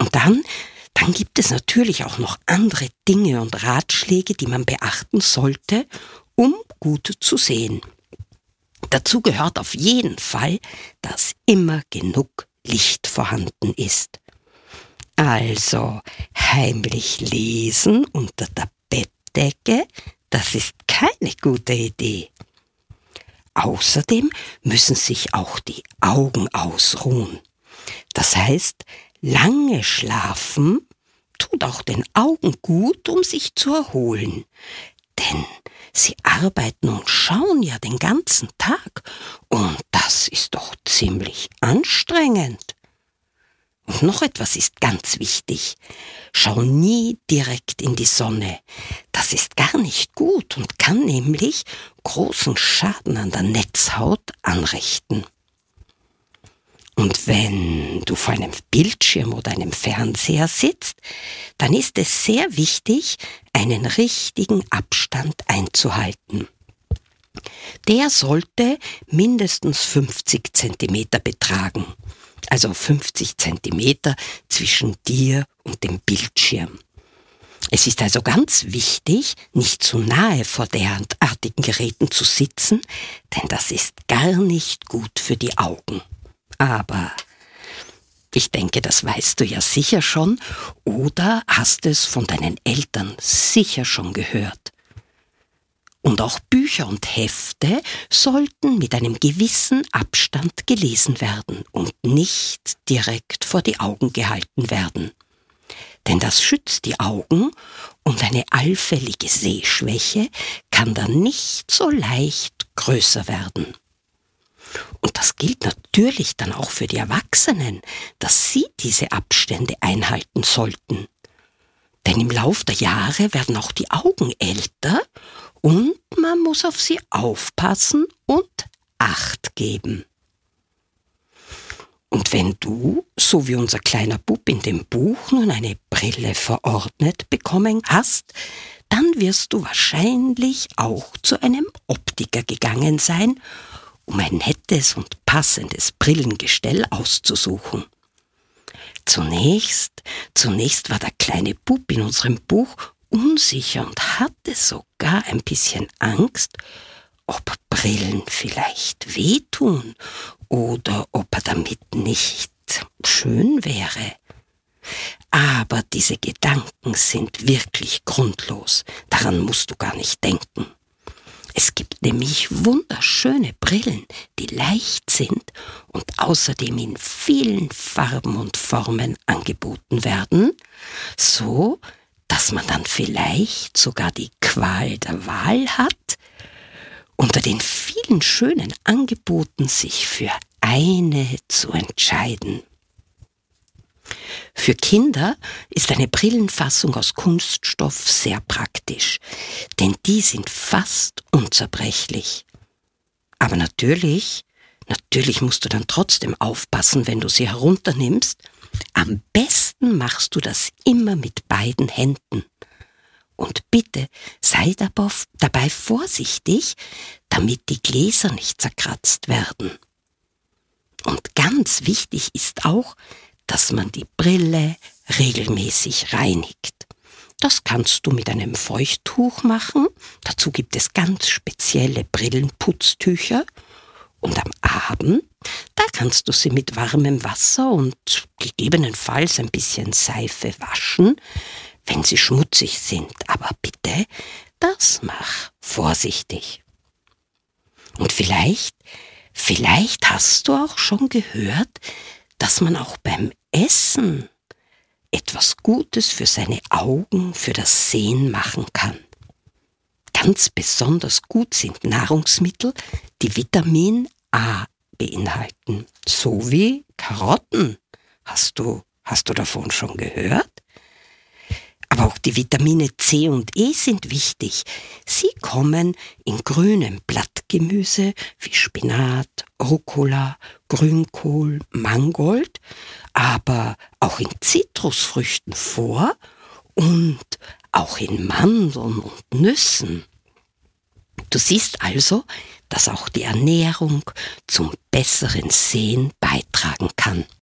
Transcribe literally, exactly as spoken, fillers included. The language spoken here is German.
Und dann, dann gibt es natürlich auch noch andere Dinge und Ratschläge, die man beachten sollte, um gut zu sehen. Dazu gehört auf jeden Fall, dass immer genug Licht vorhanden ist. Also heimlich lesen unter der Bettdecke, das ist keine gute Idee. Außerdem müssen sich auch die Augen ausruhen. Das heißt, lange schlafen tut auch den Augen gut, um sich zu erholen. Denn sie arbeiten und schauen ja den ganzen Tag und das ist doch ziemlich anstrengend. Und noch etwas ist ganz wichtig. Schau nie direkt in die Sonne. Das ist gar nicht gut und kann nämlich großen Schaden an der Netzhaut anrichten. Und wenn du vor einem Bildschirm oder einem Fernseher sitzt, dann ist es sehr wichtig, einen richtigen Abstand einzuhalten. Der sollte mindestens fünfzig Zentimeter betragen. Also fünfzig Zentimeter zwischen dir und dem Bildschirm. Es ist also ganz wichtig, nicht zu nahe vor derartigen Geräten zu sitzen, denn das ist gar nicht gut für die Augen. Aber ich denke, das weißt du ja sicher schon oder hast es von deinen Eltern sicher schon gehört. Und auch Bücher und Hefte sollten mit einem gewissen Abstand gelesen werden und nicht direkt vor die Augen gehalten werden. Denn das schützt die Augen und eine allfällige Sehschwäche kann dann nicht so leicht größer werden. Und das gilt natürlich dann auch für die Erwachsenen, dass sie diese Abstände einhalten sollten. Denn im Lauf der Jahre werden auch die Augen älter und man muss auf sie aufpassen und Acht geben. Und wenn du, so wie unser kleiner Bub in dem Buch, nun eine Brille verordnet bekommen hast, dann wirst du wahrscheinlich auch zu einem Optiker gegangen sein, um ein nettes und passendes Brillengestell auszusuchen. Zunächst, zunächst war der kleine Bub in unserem Buch unsicher und hatte sogar ein bisschen Angst, ob Brillen vielleicht wehtun oder ob er damit nicht schön wäre. Aber diese Gedanken sind wirklich grundlos. Daran musst du gar nicht denken. Es gibt nämlich wunderschöne Brillen, die leicht sind und außerdem in vielen Farben und Formen angeboten werden, so dass man dann vielleicht sogar die Qual der Wahl hat, unter den vielen schönen Angeboten sich für eine zu entscheiden. Für Kinder ist eine Brillenfassung aus Kunststoff sehr praktisch, denn die sind fast unzerbrechlich. Aber natürlich, natürlich musst du dann trotzdem aufpassen, wenn du sie herunternimmst. Am besten machst du das immer mit beiden Händen. Und bitte sei dabei vorsichtig, damit die Gläser nicht zerkratzt werden. Und ganz wichtig ist auch, dass man die Brille regelmäßig reinigt. Das kannst du mit einem Feuchttuch machen. Dazu gibt es ganz spezielle Brillenputztücher. Und am Abend, da kannst du sie mit warmem Wasser und gegebenenfalls ein bisschen Seife waschen, wenn sie schmutzig sind. Aber bitte, das mach vorsichtig. Und vielleicht, vielleicht hast du auch schon gehört, dass man auch beim Essen etwas Gutes für seine Augen, für das Sehen machen kann. Ganz besonders gut sind Nahrungsmittel, die Vitamin A beinhalten, so wie Karotten. Hast du, hast du davon schon gehört? Aber auch die Vitamine C und E sind wichtig. Sie kommen in grünem Blattgemüse wie Spinat, Rucola, Grünkohl, Mangold, aber auch in Zitrusfrüchten vor und auch in Mandeln und Nüssen. Du siehst also, dass auch die Ernährung zum besseren Sehen beitragen kann.